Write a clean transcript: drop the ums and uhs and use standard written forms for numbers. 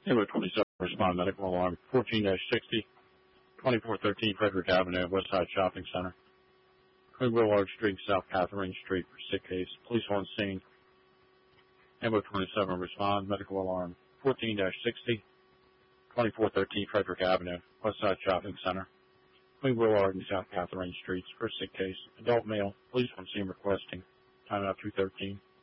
Ambulance 27, respond medical alarm 14-60, 2413 Frederick Avenue, Westside Shopping Center. Queen Willard Street, South Catherine Street for sick case. Police on scene. Ambulance 27, respond medical alarm 14-60, 2413 Frederick Avenue, Westside Shopping Center. Queen Willard and South Catherine Streets for sick case. Adult male. Police on scene requesting. Time out 213.